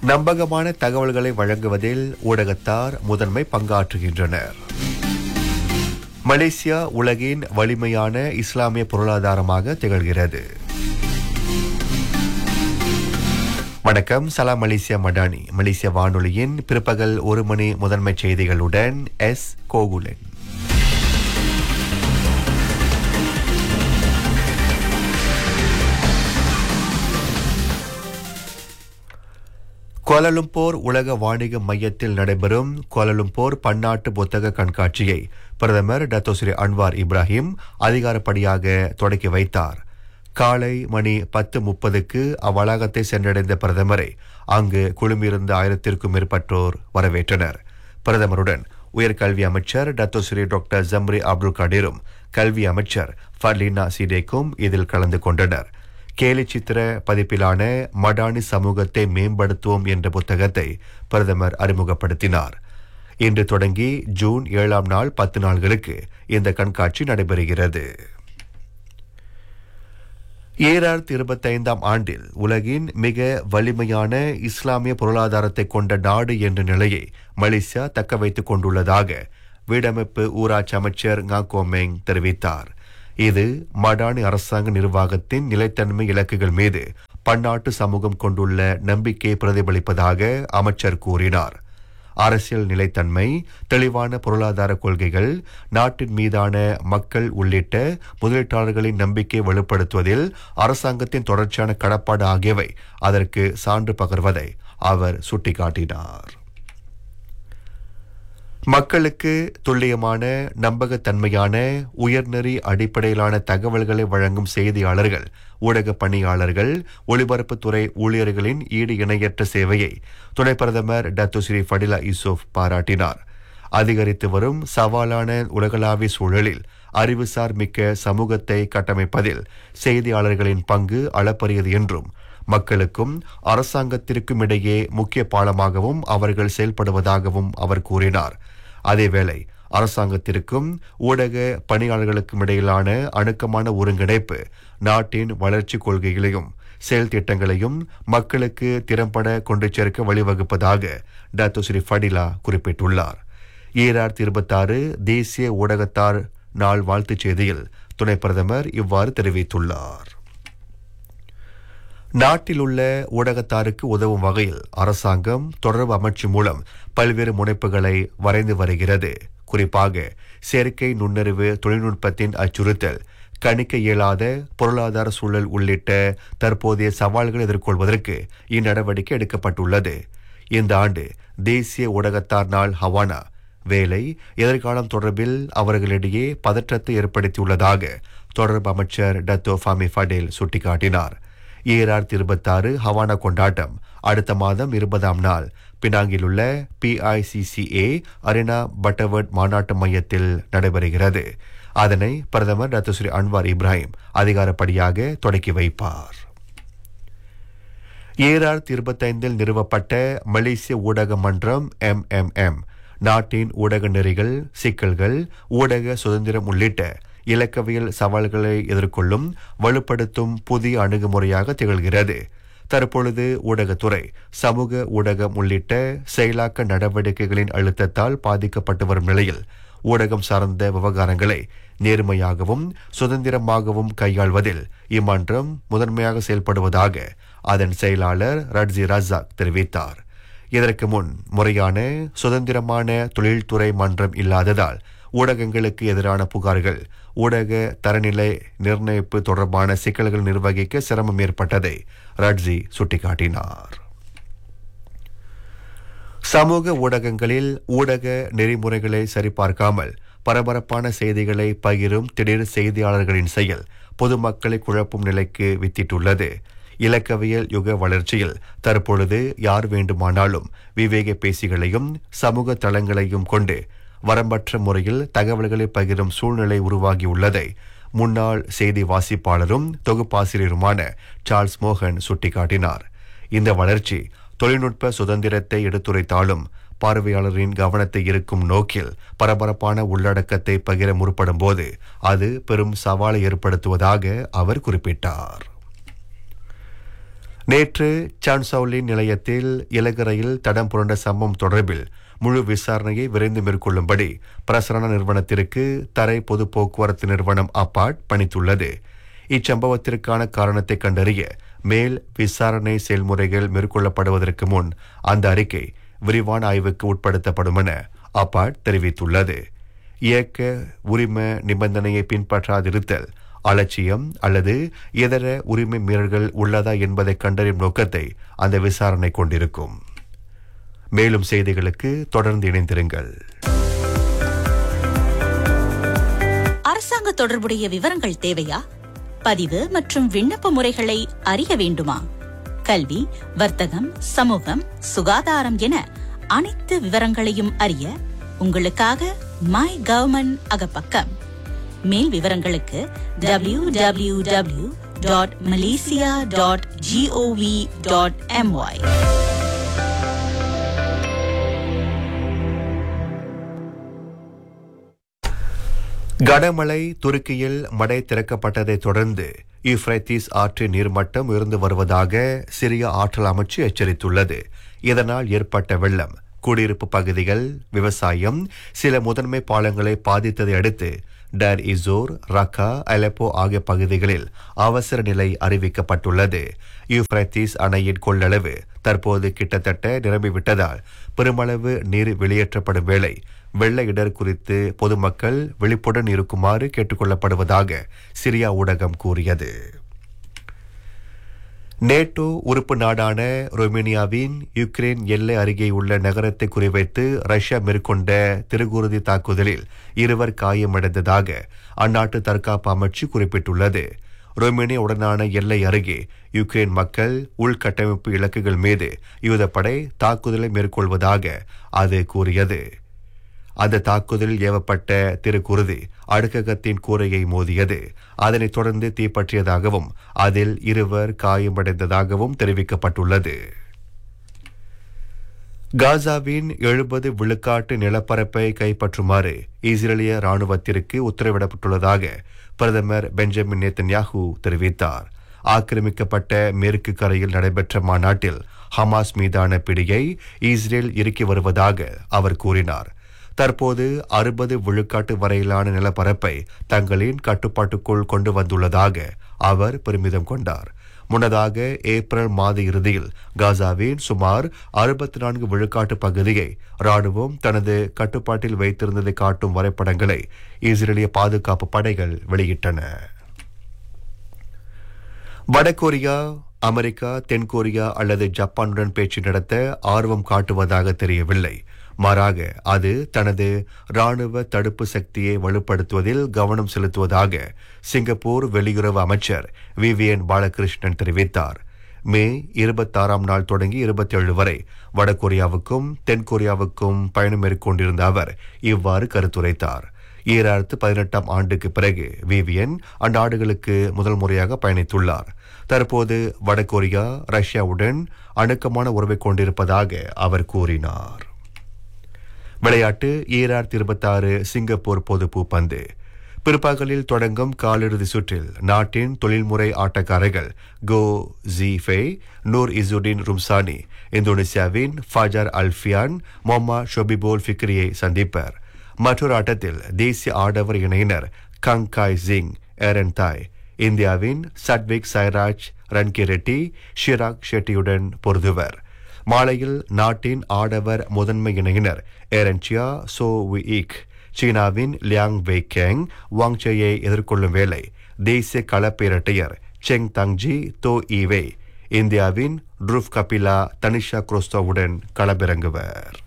நம்பகமான தகவல்களை வழங்குவதில் ஊடகத்தார் முதன்மை பங்காற்றுகின்றனர். மலேசியா உலகின் வலிமையான இஸ்லாமிய பொருளாதாரமாக திகழ்கிறது. வணக்கம், சலாம் மலேசியா மடானி. மலேசிய வானொலியின் பிற்பகல் 1 மணி முதன்மை செய்திகளுடன் எஸ் கோகுலன். கோலாலம்பூர் உலக வாணிக மையத்தில் நடைபெறும் கோலாலம்பூர் பன்னாட்டு புத்தக கண்காட்சியை பிரதமர் டத்தோஸ்ரீ அன்வார் இப்ராஹிம் அதிகாரப்படியாக தொடக்கி வைத்தார். காலை மணி 10:30க்கு அவ்வளாகத்தை சென்றடைந்த பிரதமரை அங்கு குழுமியிருந்த 1000க்கும் மேற்பட்டோர் வரவேற்றனர். பிரதமருடன் உயர்கல்வி அமைச்சர் டத்தோஸ்ரீ டாக்டர் ஜம்ரி அப்துல் கடீரும் கல்வி அமைச்சர் ஃபர்லீனா சீடேக்கும் இதில் கலந்து கொண்டனர். கேலி சித்திர பதிப்பிலான மடானி சமூகத்தை மேம்படுத்துவோம் என்ற புத்தகத்தை பிரதமர் அறிமுகப்படுத்தினார். இன்று தொடங்கி ஜூன் 7ஆம் நாள் 10 நாள்களுக்கு இந்த கண்காட்சி நடைபெறுகிறது. 2025ஆம் ஆண்டில் உலகின் மிக வலிமையான இஸ்லாமிய பொருளாதாரத்தை கொண்ட நாடு என்ற நிலையை மலேசியா தக்க வைத்துக் கொண்டுள்ளதாக வீடமைப்பு ஊராட்சி அமைச்சர் கோமெங் தெரிவித்தார். இது மடானி அரசாங்க நிர்வாகத்தின் நிலைத்தன்மை இலக்குகள் மீது பன்னாட்டு சமூகம் கொண்டுள்ள நம்பிக்கையை பிரதிபலிப்பதாக அமைச்சர் கூறினார். அரசியல் நிலைத்தன்மை, தெளிவான பொருளாதார கொள்கைகள், நாட்டின் மீதான மக்கள் உள்ளிட்ட முதலீட்டாளர்களின் நம்பிக்கை வலுப்படுத்துவதில் அரசாங்கத்தின் தொடர்ச்சியான கடப்பாடு ஆகியவை அதற்கு சான்று பகர்வதை அவர் சுட்டிக்காட்டினார். மக்களுக்கு துல்லியமான, நம்பகத்தன்மையான, உயர்நெறி அடிப்படையிலான தகவல்களை வழங்கும் செய்தியாளர்கள், ஊடக பணியாளர்கள், ஒலிபரப்புத்துறை ஊழியர்களின் ஈடு இணையற்ற சேவையை துணை பிரதமர் டத்தோஸ்ரீ ஃபடிலா யூசுப் பாராட்டினார். அதிகரித்து வரும் சவாலான உலகளாவிய சூழலில் அறிவுசார் மிக்க சமூகத்தை கட்டமைப்பதில் செய்தியாளர்களின் பங்கு அளப்பரியது என்றும், மக்களுக்கும் அரசாங்கத்திற்கும் இடையே முக்கிய பாலமாகவும் அவர்கள் செயல்படுவதாகவும் அவர் கூறினார். அதேவேளை அரசாங்கத்திற்கும் ஊடக பணியாளர்களுக்கும் இடையிலான அணுக்கமான ஒருங்கிணைப்பு நாட்டின் வளர்ச்சி கொள்கைகளையும் செயல் திட்டங்களையும் மக்களுக்கு திறம்பட கொண்டு சேர்க்க வழிவகுப்பதாக டத்தோஸ்ரீ ஃபடிலா குறிப்பிட்டுள்ளார். 2026 தேசிய ஊடகத்தார் நாள் வாழ்த்துச் செய்தியில் துணை பிரதமர் இவ்வாறு தெரிவித்துள்ளார். நாட்டில் உள்ள ஊடகத்தாருக்கு உதவும் வகையில் அரசாங்கம் தொடர்பு அமைச்சு மூலம் பல்வேறு முனைப்புகளை வரைந்து வருகிறது. குறிப்பாக செயற்கை நுண்ணறிவு தொழில்நுட்பத்தின் அச்சுறுத்தல், கணிக்க இயலாத பொருளாதார சூழல் உள்ளிட்ட தற்போதைய சவால்களை எதிர்கொள்வதற்கு இந்நடவடிக்கை எடுக்கப்பட்டுள்ளது. இந்த ஆண்டு தேசிய ஊடகத்தார் நாள் ஹவானா வேலை, எதிர்காலம் தொடர்பில் அவர்களிடையே பதற்றத்தை ஏற்படுத்தியுள்ளதாக தொடர்பு அமைச்சர் டத்தோ ஃபாமி ஃபடேல் சுட்டிக்காட்டினார். 2026 ஹவானா கொண்டாட்டம் அடுத்த மாதம் 20ஆம் நாள் பினாங்கிலுள்ள PICCA அரினா பட்டர்வர்ட் மாநாட்டு மையத்தில் நடைபெறுகிறது. அதனை பிரதமர் டத்தோஸ்ரீ அன்வார் இப்ராஹிம் அதிகாரப்படியாக தொடக்கி வைப்பார். 2025 நிறுவப்பட்ட மலேசிய ஊடக மன்றம் MMM நாட்டின் ஊடக நெறிகள், சிக்கல்கள், ஊடக சுதந்திரம் உள்ளிட்ட இலக்கவியல் சவால்களை எதிர்கொள்ளும் வலுப்படுத்தும் புதிய அணுகுமுறையாக திகழ்கிறது. தற்பொழுது ஊடகத்துறை, சமூக ஊடகம் உள்ளிட்ட செயலாக்க நடவடிக்கைகளின் அழுத்தத்தால் பாதிக்கப்பட்டு வரும் நிலையில் ஊடகம் சார்ந்த விவகாரங்களை நேர்மையாகவும் சுதந்திரமாகவும் கையாள்வதில் இம்மன்றம் முதன்மையாக செயல்படுவதாக அதன் செயலாளர் ரட்ஜி ரஜாக் தெரிவித்தார். இதற்கு முன் முறையான சுதந்திரமான தொழில்துறை மன்றம் இல்லாததால் ஊடகங்களுக்கு எதிரான புகார்கள், ஊடக தரநிலை நிர்ணயிப்பு தொடர்பான சிக்கல்கள் நிர்வகிக்க சிரமம் ஏற்பட்டதை ரட்ஜி சுட்டிக்காட்டினார். சமூக ஊடகங்களில் ஊடக நெறிமுறைகளை சரிபார்க்காமல் பரபரப்பான செய்திகளை பகிரும் திடீர் செய்தியாளர்களின் செயல் பொதுமக்களை குழப்பும் நிலைக்கு வித்திட்டுள்ளது. இலக்கவியல் யுக வளர்ச்சியில் தற்பொழுது யார் வேண்டுமானாலும் விவேக பேசிகளையும் சமூக தளங்களையும் கொண்டு வரம்பற்ற முறையில் தகவல்களை பகிரும் சூழ்நிலை உருவாகியுள்ளதை முன்னாள் செய்தி வாசிப்பாளரும் தொகுப்பாசிரியருமான சார்ல்ஸ் மோகன் சுட்டிக்காட்டினார். இந்த வளர்ச்சி தொழில்நுட்ப சுதந்திரத்தை எடுத்துரைத்தாலும் பார்வையாளரின் கவனத்தை ஈர்க்கும் நோக்கில் பரபரப்பான உள்ளடக்கத்தை பகிர முற்படும் போது அது பெரும் சவாலை ஏற்படுத்துவதாக அவர் குறிப்பிட்டார். நேற்று சான்சவுலின் நிலையத்தில் இலகு ரயில் தடம் புரண்ட சம்பவம் தொடர்பில் முழு விசாரணையை விரைந்து மேற்கொள்ளும்படி பிரசரண நிறுவனத்திற்கு தரை பொது போக்குவரத்து நிறுவனம் அப்பாட் பணித்துள்ளது. இச்சம்பவத்திற்கான காரணத்தை கண்டறிய மேல் விசாரணை செயல்முறைகள் மேற்கொள்ளப்படுவதற்கு முன் அந்த அறிக்கை விரிவான ஆய்வுக்கு உட்படுத்தப்படும் என அப்பாட் தெரிவித்துள்ளது. இயக்க உரிம நிபந்தனையை பின்பற்றாதிருத்தல், அலட்சியம் அல்லது இதர உரிமை மீறல்கள் உள்ளதா என்பதை கண்டறியும் நோக்கத்தை அந்த விசாரணை கொண்டிருக்கும். மேலும் செய்திகளுக்கு தொடர்ந்து இணைந்திருங்கள். அரசாங்க தொடர்புடைய விவரங்கள் தேவையா? பதிவு மற்றும் விண்ணப்ப முறைகளை அறிய வேண்டுமா? கல்வி, வர்த்தகம், சமூகம், சுகாதாரம் என அனைத்து விவரங்களையும் அறிய உங்களுக்காக மை கவர்மெண்ட் அகப்பக்கம். மேல் விவரங்களுக்கு www.malaysia.gov.my. கனமழை துருக்கியில் மடை திறக்கப்பட்டதை தொடர்ந்து யூப்ரேட்டிஸ் ஆற்றின் நீர்மட்டம் உயர்ந்து வருவதாக சிரியா ஆற்றல் அமைச்சு எச்சரித்துள்ளது. இதனால் ஏற்பட்ட வெள்ளம் குடியிருப்பு பகுதிகள், விவசாயம், சில முதன்மை பாலங்களை பாதித்ததை அடுத்து டர் இசோர், ரக்கா, அலெப்போ ஆகிய பகுதிகளில் அவசர நிலை அறிவிக்கப்பட்டுள்ளது. யூப்ரேட்டிஸ் அணையின் கொள்ளளவு தற்போது கிட்டத்தட்ட நிரம்பிவிட்டதால் பெருமளவு நீர் வெளியேற்றப்படும் வேளை வெள்ள இடர் குறித்து பொதுமக்கள் விழிப்புடன் இருக்குமாறு கேட்டுக்கொள்ளப்படுவதாக சிரியா ஊடகம் கூறியது. நேட்டோ உறுப்பு நாடான ரொமேனியாவின் யுக்ரைன் எல்லை அருகே உள்ள நகரத்தை குறிவைத்து ரஷ்யா மேற்கொண்ட திருகுருதி தாக்குதலில் 2 காயமடைந்ததாக அந்நாட்டு தற்காப்பு அமைச்சு குறிப்பிட்டுள்ளது. ரொமேனியா உடனான எல்லை அருகே யுக்ரைன் மக்கள் உள்கட்டமைப்பு இலக்குகள் மீது யூதப்படை தாக்குதலை மேற்கொள்வதாக அது கூறியது. அந்த தாக்குதலில் ஏவப்பட்ட திருக்குருதி அடுக்ககத்தின் கூரையை மோதியது. அதனைத் தொடர்ந்து தீப்பற்றியதாகவும் அதில் 2 காயமடைந்ததாகவும் தெரிவிக்கப்பட்டுள்ளது. காசாவின் 70 விழுக்காட்டு நிலப்பரப்பை கைப்பற்றுமாறு இஸ்ரேலிய ராணுவத்திற்கு உத்தரவிடப்பட்டுள்ளதாக பிரதமர் பெஞ்சமின் நேத்தன்யாஹூ தெரிவித்தார். ஆக்கிரமிக்கப்பட்ட மேற்கு கரையில் நடைபெற்ற மாநாட்டில் ஹமாஸ் மீதான பிடியை இஸ்ரேல் இறுக்கி வருவதாக அவர் கூறினார். தற்போது 60 விழுக்காட்டு வரையிலான நிலப்பரப்பை தங்களின் கட்டுப்பாட்டுக்குள் கொண்டு வந்துள்ளதாக அவர் பெருமிதம் கொண்டார். முன்னதாக ஏப்ரல் மாத இறுதியில் காசாவின் சுமார் 64 விழுக்காட்டு பகுதியை ராணுவம் தனது கட்டுப்பாட்டில் வைத்திருந்ததை காட்டும் வரைபடங்களை இஸ்ரேலிய பாதுகாப்பு படைகள் வெளியிட்டன. வடகொரியா, அமெரிக்கா, தென்கொரியா அல்லது ஜப்பானுடன் பேச்சு நடத்த ஆர்வம் காட்டுவதாக தெரியவில்லை. மாறாக அது தனது ராணுவ தடுப்பு சக்தியை வலுப்படுத்துவதில் கவனம் செலுத்துவதாக சிங்கப்பூர் வெளியுறவு அமைச்சர் விவியன் பாலகிருஷ்ணன் தெரிவித்தார். மே 26ஆம் நாள் தொடங்கி 27 வரை வடகொரியாவுக்கும் தென்கொரியாவுக்கும் பயணம் மேற்கொண்டிருந்த அவர் இவ்வாறு கருத்துரைத்தார். 2018ஆம் ஆண்டுக்கு பிறகு விவியன் அந்நாடுகளுக்கு முதல் முறையாக பயணித்துள்ளார். தற்போது வடகொரியா ரஷ்யாவுடன் அணுக்கமான உறவை கொண்டிருப்பதாக அவர் கூறினார். விளையாட்டு 2026 சிங்கப்பூர் பொது பூப்பந்து பிற்பகலில் தொடங்கும் காலிறுதி சுற்றில் நாட்டின் தொழில்முறை ஆட்டக்காரர்கள் கோ ஜீஃபே, நூர் இசுடின் ரும்சானி இந்தோனேசியாவின் ஃபஜர் அல்ஃபியான், மொம்மா ஷொபிபோல் ஃபிக்ரியை சந்திப்பர். மற்றொரு ஆட்டத்தில் தேசிய ஆடவர் இணையினர் கங்காய் சிங், ஏரன் தாய் இந்தியாவின் சட்விக் சாய்ராஜ் ரன்கிரெட்டி, ஷிராக் ஷெட்டியுடன் பொருதுவர். மாலையில் நாட்டின் ஆடவர் முதன்மை இணையினர் ஏரன்சியா சோ விக் சீனாவின் லியாங் வெய் கேங் வாங் சேயை எதிர்கொள்ளும் வேளை தேசிய களப்பேரட்டையர் செங் தங்ஜி தோ ஈவே இந்தியாவின் ட்ரூவ் கபிலா தனிஷா குரோஸ்தோவுடன் களமிறங்குவர்.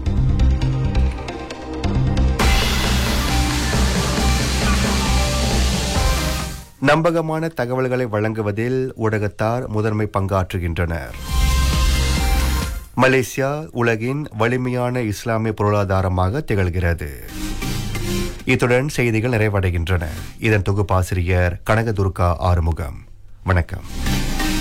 நம்பகமான தகவல்களை வழங்குவதில் ஊடகத்தார் முதன்மை பங்காற்றுகின்றனர். மலேசியா உலகின் வலிமையான இஸ்லாமிய பொருளாதாரமாக திகழ்கிறது. இத்துடன் செய்திகள் நிறைவடைகின்றன. இதன் தொகுப்பாசிரியர் கனகதுர்கா ஆறுமுகம். வணக்கம்.